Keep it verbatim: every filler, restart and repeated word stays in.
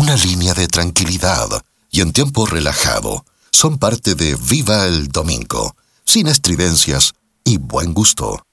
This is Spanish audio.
una línea de tranquilidad y en tiempo relajado son parte de Viva el Domingo, sin estridencias y buen gusto.